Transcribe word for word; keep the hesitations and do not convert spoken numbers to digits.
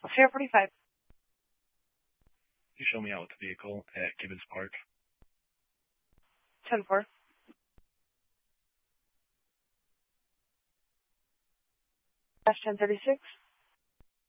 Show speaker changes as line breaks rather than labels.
Sierra forty-five.
Can you show me out with the vehicle at Gibbons Park?
ten four. Dash ten thirty-six.